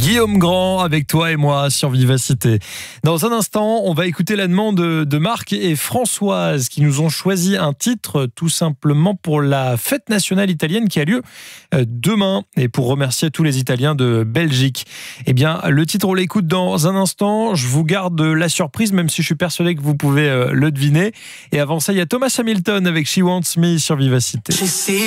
Guillaume Grand avec toi et moi sur Vivacité. Dans un instant, on va écouter la demande de Marc et Françoise qui nous ont choisi un titre tout simplement pour la fête nationale italienne qui a lieu demain et pour remercier tous les Italiens de Belgique. Eh bien, le titre, on l'écoute dans un instant. Je vous garde la surprise, même si je suis persuadé que vous pouvez le deviner. Et avant ça, il y a Thomas Hamilton avec She Wants Me sur Vivacité.